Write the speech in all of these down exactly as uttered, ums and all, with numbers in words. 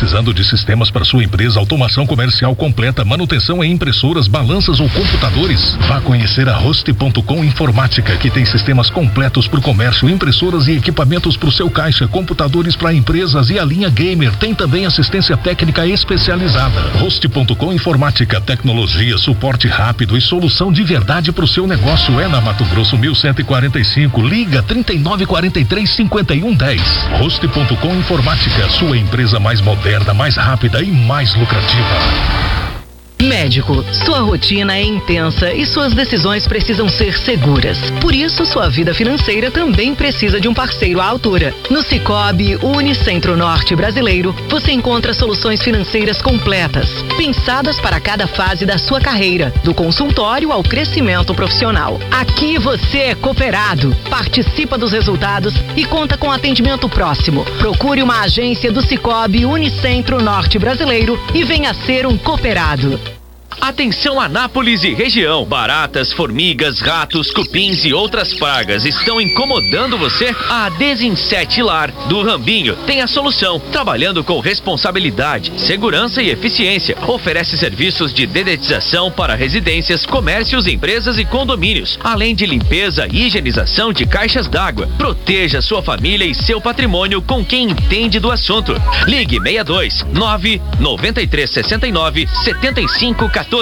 Precisando de sistemas para sua empresa, automação comercial completa, manutenção em impressoras, balanças ou computadores? Vá conhecer a Host ponto com Informática, que tem sistemas completos para o comércio, impressoras e equipamentos para o seu caixa, computadores para empresas e a linha Gamer. Tem também assistência técnica especializada. Host ponto com Informática, tecnologia, suporte rápido e solução de verdade para o seu negócio. É na Mato Grosso mil cento e quarenta e cinco. Liga trinta e nove quarenta e três cinquenta e um dez. Host ponto com Informática, sua empresa mais moderna, mais rápida e mais lucrativa. Médico, sua rotina é intensa e suas decisões precisam ser seguras. Por isso, sua vida financeira também precisa de um parceiro à altura. No Sicoob Unicentro Norte Brasileiro, você encontra soluções financeiras completas, pensadas para cada fase da sua carreira, do consultório ao crescimento profissional. Aqui você é cooperado, participa dos resultados e conta com atendimento próximo. Procure uma agência do Sicoob Unicentro Norte Brasileiro e venha ser um cooperado. Atenção Anápolis e região. Baratas, formigas, ratos, cupins e outras pragas estão incomodando você? A Desinsetilar do Rambinho tem a solução, trabalhando com responsabilidade, segurança e eficiência. Oferece serviços de dedetização para residências, comércios, empresas e condomínios, além de limpeza e higienização de caixas d'água. Proteja sua família e seu patrimônio com quem entende do assunto. Ligue seis dois nove nove três seis nove sete cinco um quatro.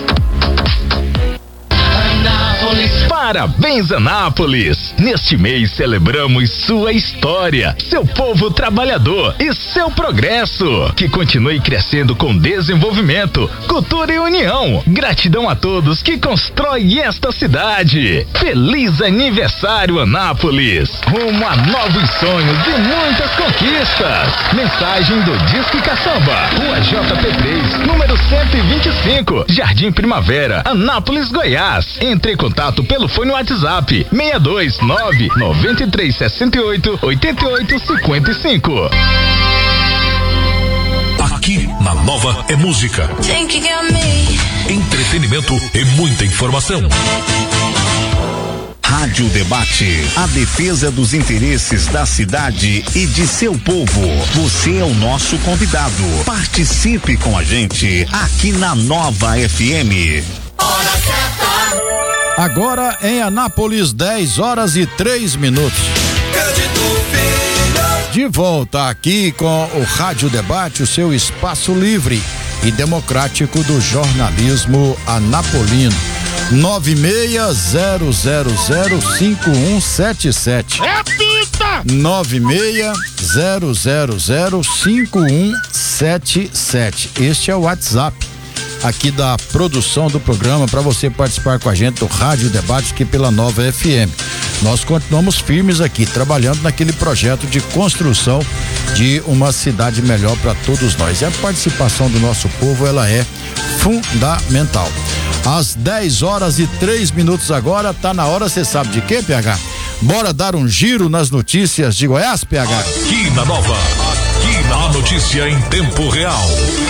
Parabéns, Anápolis! Neste mês celebramos sua história, seu povo trabalhador e seu progresso. Que continue crescendo com desenvolvimento, cultura e união. Gratidão a todos que constroem esta cidade. Feliz aniversário, Anápolis! Rumo a novos sonhos e muitas conquistas. Mensagem do Disque Caçamba, Rua J P três, número cento e vinte e cinco, Jardim Primavera, Anápolis, Goiás. Entre em contato pelo fone WhatsApp seis dois nove nove três seis oito oito oito cinco cinco. Aqui na Nova é música, entretenimento e muita informação. Rádio Debate, a defesa dos interesses da cidade e de seu povo. Você é o nosso convidado. Participe com a gente aqui na Nova F M. Hora certa. Agora em Anápolis, dez horas e três minutos. De volta aqui com o Rádio Debate, o seu espaço livre e democrático do jornalismo anapolino. nove seis zero zero zero cinco um sete sete. Repita! nove seis zero zero zero cinco um sete sete. Este é o WhatsApp aqui da produção do programa para você participar com a gente do Rádio Debate aqui pela Nova F M. Nós continuamos firmes aqui, trabalhando naquele projeto de construção de uma cidade melhor para todos nós. E a participação do nosso povo, ela é fundamental. Às dez horas e três minutos agora, tá na hora, você sabe de quê, P H? Bora dar um giro nas notícias de Goiás, P H? Aqui na Nova, aqui na notícia em tempo real.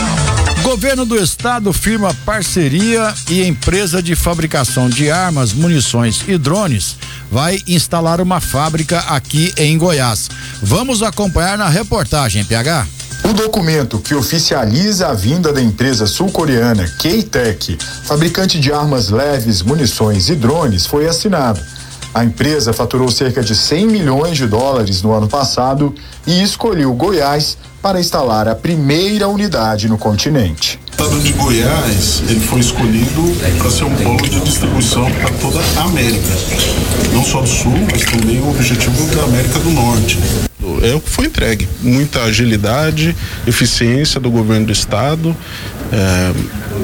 Governo do estado firma parceria e empresa de fabricação de armas, munições e drones vai instalar uma fábrica aqui em Goiás. Vamos acompanhar na reportagem, P H. O documento que oficializa a vinda da empresa sul-coreana K-Tech, fabricante de armas leves, munições e drones, foi assinado. A empresa faturou cerca de cem milhões de dólares no ano passado e escolheu Goiás para instalar a primeira unidade no continente. O estado de Goiás, ele foi escolhido para ser um polo de distribuição para toda a América, não só do Sul, mas também o objetivo da América do Norte. É o que foi entregue, muita agilidade, eficiência do governo do estado. É,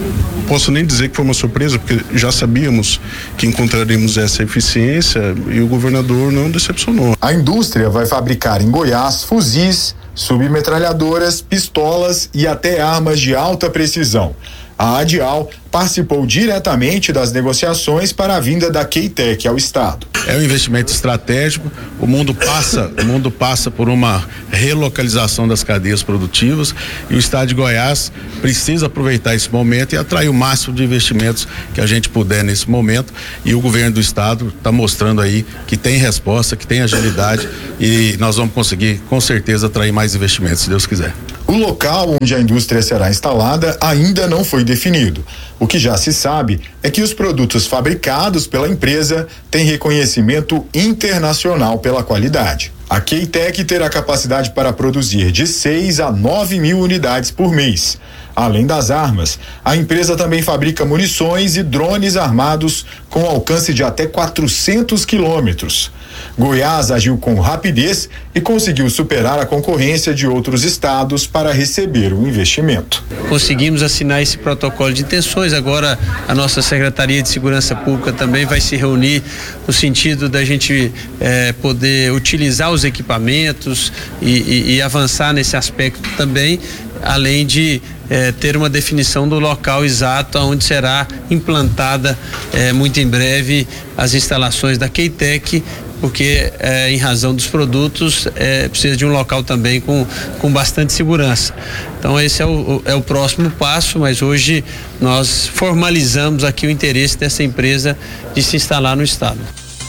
posso nem dizer que foi uma surpresa, porque já sabíamos que encontraríamos essa eficiência e o governador não decepcionou. A indústria vai fabricar em Goiás fuzis, submetralhadoras, pistolas e até armas de alta precisão. A Adial participou diretamente das negociações para a vinda da K-Tech ao estado. É um investimento estratégico. O mundo passa, o mundo passa por uma relocalização das cadeias produtivas e o estado de Goiás precisa aproveitar esse momento e atrair o máximo de investimentos que a gente puder nesse momento, e o governo do estado está mostrando aí que tem resposta, que tem agilidade, e nós vamos conseguir com certeza atrair mais investimentos, se Deus quiser. O local onde a indústria será instalada ainda não foi definido. O que já se sabe é que os produtos fabricados pela empresa têm reconhecimento internacional pela qualidade. A K-Tech terá capacidade para produzir de seis a nove mil unidades por mês. Além das armas, a empresa também fabrica munições e drones armados com alcance de até quatrocentos quilômetros. Goiás agiu com rapidez e conseguiu superar a concorrência de outros estados para receber o investimento. Conseguimos assinar esse protocolo de intenções. Agora a nossa Secretaria de Segurança Pública também vai se reunir no sentido da gente eh, poder utilizar os equipamentos e, e, e avançar nesse aspecto também, além de eh, ter uma definição do local exato onde será implantada eh, muito em breve as instalações da K-Tech, porque eh, em razão dos produtos eh, precisa de um local também com, com bastante segurança. Então esse é o, é o próximo passo, mas hoje nós formalizamos aqui o interesse dessa empresa de se instalar no estado.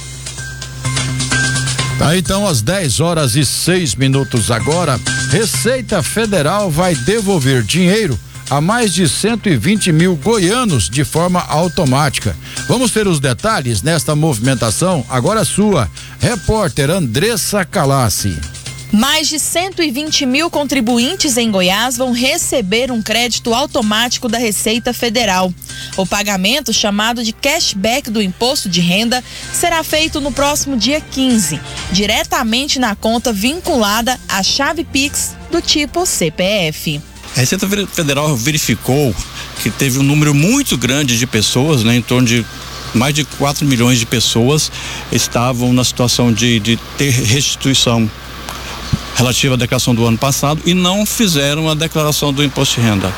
Tá, então às dez horas e seis minutos agora, Receita Federal vai devolver dinheiro a mais de cento e vinte mil goianos de forma automática. Vamos ter os detalhes nesta movimentação? Agora sua, repórter Andressa Calassi. Mais de cento e vinte mil contribuintes em Goiás vão receber um crédito automático da Receita Federal. O pagamento, chamado de cashback do imposto de renda, será feito no próximo dia quinze, diretamente na conta vinculada à chave Pix do tipo C P F. A Receita Federal verificou que teve um número muito grande de pessoas, né, em torno de mais de quatro milhões de pessoas estavam na situação de, de ter restituição relativa à declaração do ano passado e não fizeram a declaração do imposto de renda.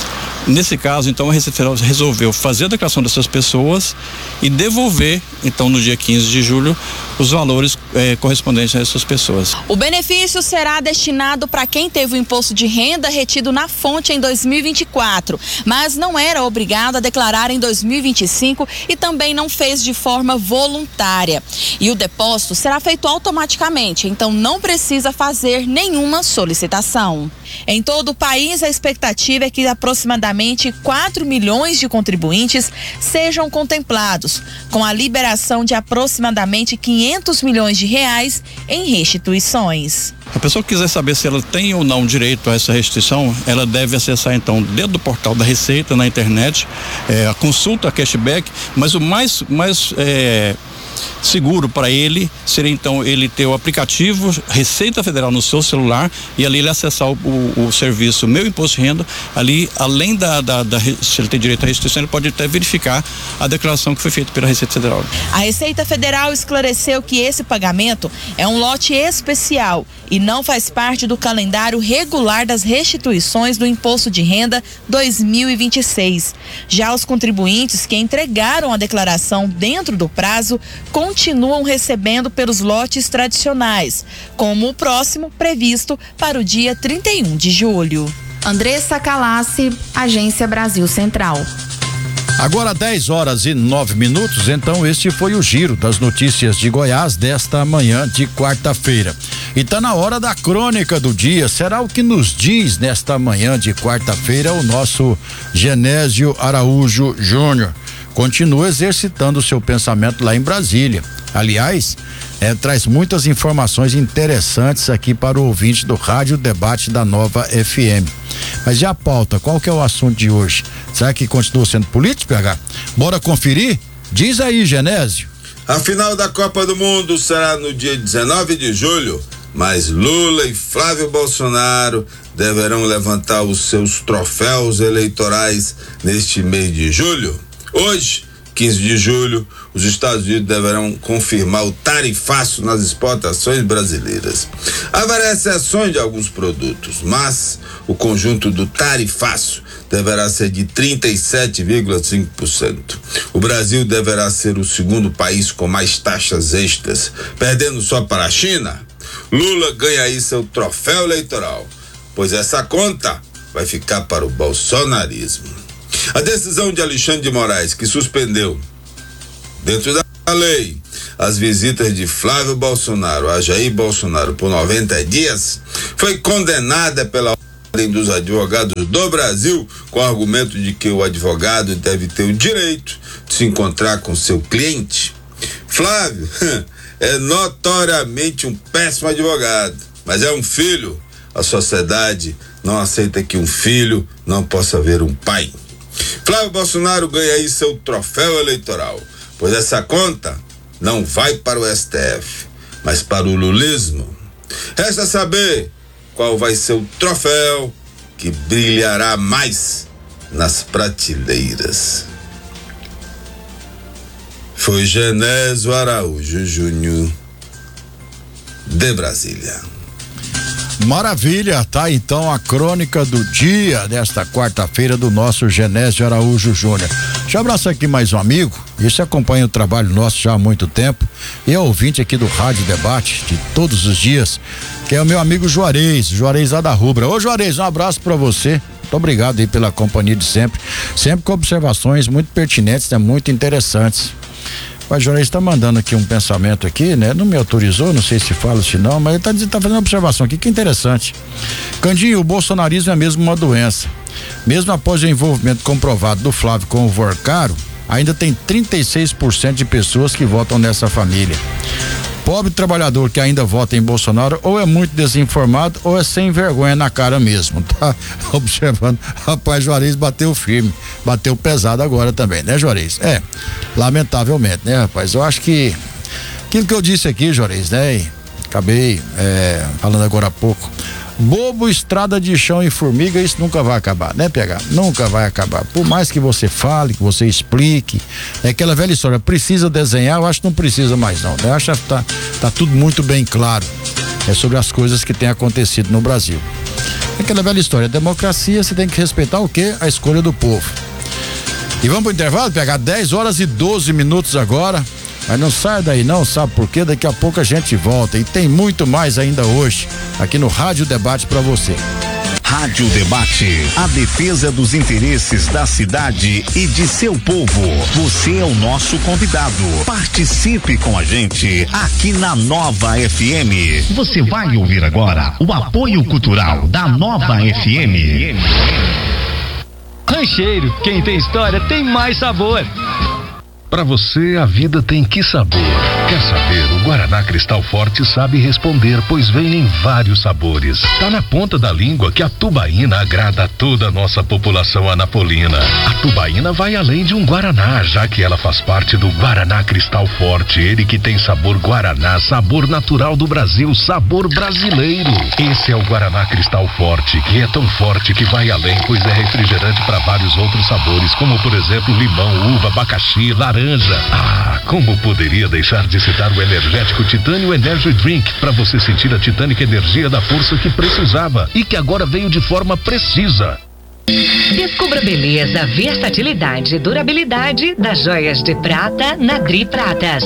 Nesse caso, então, a Receita Federal resolveu fazer a declaração dessas pessoas e devolver, então, no dia quinze de julho, os valores eh, correspondentes a essas pessoas. O benefício será destinado para quem teve o imposto de renda retido na fonte em dois mil e vinte e quatro, mas não era obrigado a declarar em dois mil e vinte e cinco e também não fez de forma voluntária. E o depósito será feito automaticamente, então não precisa fazer nenhuma solicitação. Em todo o país, a expectativa é que aproximadamente quatro milhões de contribuintes sejam contemplados, com a liberação de aproximadamente quinhentos milhões de reais em restituições. A pessoa que quiser saber se ela tem ou não direito a essa restituição, ela deve acessar então dentro do portal da Receita na internet, é, a consulta cashback, mas o mais, mais é, seguro para ele seria então ele ter o aplicativo Receita Federal no seu celular e ali ele acessar o, o, o serviço Meu Imposto de Renda. Ali, além da, da, da se ele tem direito à restituição, ele pode até verificar a declaração que foi feita pela Receita Federal. A Receita Federal esclareceu que esse pagamento é um lote especial e não faz parte do calendário regular das restituições do Imposto de Renda dois mil e vinte e seis. Já os contribuintes que entregaram a declaração dentro do prazo continuam recebendo pelos lotes tradicionais, como o próximo previsto para o dia trinta e um de julho. Andressa Calassi, Agência Brasil Central. Agora dez horas e nove minutos, então este foi o giro das notícias de Goiás desta manhã de quarta-feira. E tá na hora da crônica do dia. Será o que nos diz nesta manhã de quarta-feira o nosso Genésio Araújo Júnior. Continua exercitando o seu pensamento lá em Brasília. Aliás, é, traz muitas informações interessantes aqui para o ouvinte do Rádio Debate da Nova F M. Mas já a pauta, qual que é o assunto de hoje? Será que continua sendo político, P H? Bora conferir? Diz aí, Genésio. A final da Copa do Mundo será no dia dezenove de julho, mas Lula e Flávio Bolsonaro deverão levantar os seus troféus eleitorais neste mês de julho. Hoje, quinze de julho, os Estados Unidos deverão confirmar o tarifaço nas exportações brasileiras. Haverá exceções de alguns produtos, mas o conjunto do tarifaço deverá ser de trinta e sete vírgula cinco por cento. O Brasil deverá ser o segundo país com mais taxas extras, perdendo só para a China. Lula ganha aí seu troféu eleitoral, pois essa conta vai ficar para o bolsonarismo. A decisão de Alexandre de Moraes, que suspendeu, dentro da lei, as visitas de Flávio Bolsonaro a Jair Bolsonaro por noventa dias, foi condenada pela dos Advogados do Brasil, com o argumento de que o advogado deve ter o direito de se encontrar com seu cliente. Flávio é notoriamente um péssimo advogado, mas é um filho. A sociedade não aceita que um filho não possa ver um pai. Flávio Bolsonaro ganha aí seu troféu eleitoral, pois essa conta não vai para o S T F, mas para o lulismo. Resta saber qual vai ser o troféu que brilhará mais nas prateleiras. Foi Genésio Araújo Júnior, de Brasília. Maravilha, tá então a crônica do dia desta quarta-feira do nosso Genésio Araújo Júnior. Deixa eu abraçar aqui mais um amigo, esse acompanha o trabalho nosso já há muito tempo e é ouvinte aqui do Rádio Debate de todos os dias, que é o meu amigo Juarez, Juarez lá da Rubra. Ô Juarez, um abraço pra você, muito obrigado aí pela companhia de sempre, sempre com observações muito pertinentes, né, muito interessantes. O Juarez está mandando aqui um pensamento aqui, né? Não me autorizou, não sei se fala, se não, mas ele está tá fazendo uma observação aqui que interessante. Candinho, o bolsonarismo é mesmo uma doença. Mesmo após o envolvimento comprovado do Flávio com o Vorcaro, ainda tem trinta e seis por cento de pessoas que votam nessa família. Pobre trabalhador que ainda vota em Bolsonaro ou é muito desinformado ou é sem vergonha na cara mesmo, tá? Observando, rapaz, Juarez bateu firme, bateu pesado agora também, né, Juarez? É, lamentavelmente, né, rapaz? Eu acho que aquilo que eu disse aqui, Juarez, né? E acabei é, falando agora há pouco. Bobo, estrada de chão e formiga, isso nunca vai acabar, né, P H? Nunca vai acabar. Por mais que você fale, que você explique, é aquela velha história, precisa desenhar, eu acho que não precisa mais não, né? Eu acho que tá, tá tudo muito bem claro, é sobre as coisas que têm acontecido no Brasil. É aquela velha história, democracia, você tem que respeitar o quê? A escolha do povo. E vamos pro intervalo, P H, dez horas e doze minutos agora. Mas não sai daí não, sabe por quê? Daqui a pouco a gente volta e tem muito mais ainda hoje aqui no Rádio Debate para você. Rádio Debate, a defesa dos interesses da cidade e de seu povo. Você é o nosso convidado. Participe com a gente aqui na Nova F M. Você vai ouvir agora o apoio cultural da Nova F M. Rancheiro, quem tem história tem mais sabor. Para você, a vida tem que sabor. Quer saber? O Guaraná Cristal Forte sabe responder, pois vem em vários sabores. Tá na ponta da língua que a tubaína agrada a toda a nossa população anapolina. A tubaína vai além de um Guaraná, já que ela faz parte do Guaraná Cristal Forte. Ele que tem sabor Guaraná, sabor natural do Brasil, sabor brasileiro. Esse é o Guaraná Cristal Forte, que é tão forte que vai além, pois é refrigerante para vários outros sabores, como por exemplo limão, uva, abacaxi, laranja. Ah, como poderia deixar de citar o energético Titânio Energy Drink, para você sentir a titânica energia da força que precisava e que agora veio de forma precisa. Descubra a beleza, versatilidade e durabilidade das joias de prata na Dri Pratas.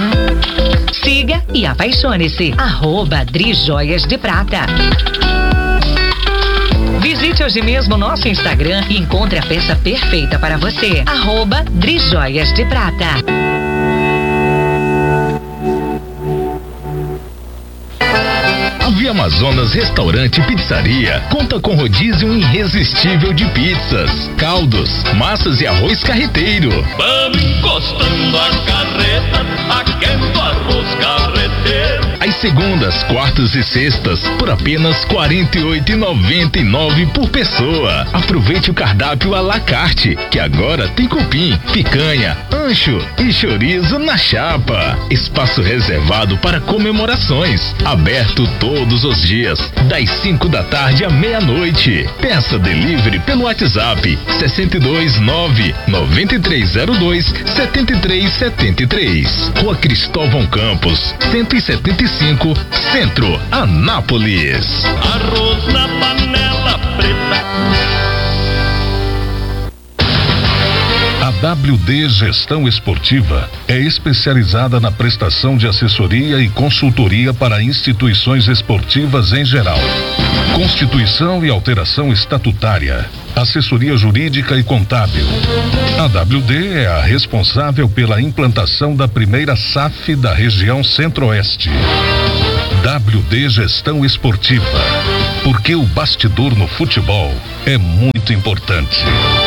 Siga e apaixone-se. Arroba Dri Joias de Prata. Visite hoje mesmo nosso Instagram e encontre a peça perfeita para você. Arroba Dri Joias de Prata. A Via Amazonas Restaurante e Pizzaria conta com rodízio irresistível de pizzas, caldos, massas e arroz carreteiro. Vamos encostando a carreta, aquendo arroz carreteiro. Às segundas, quartas e sextas, por apenas quarenta e oito reais e noventa e nove centavos por pessoa. Aproveite o cardápio à la carte, que agora tem cupim, picanha, ancho e chorizo na chapa. Espaço reservado para comemorações. Aberto todos os dias, das cinco da tarde à meia-noite. Peça delivery pelo WhatsApp sessenta e dois, nove, noventa e três zero dois, setenta e três setenta e três. Rua Cristóvão Campos, cento e setenta e cinco, Centro, Anápolis. Arroz na panela preta. A W D Gestão Esportiva é especializada na prestação de assessoria e consultoria para instituições esportivas em geral. Constituição e alteração estatutária, assessoria jurídica e contábil. A W D é a responsável pela implantação da primeira S A F da região Centro-Oeste. W D Gestão Esportiva. Porque o bastidor no futebol é muito importante.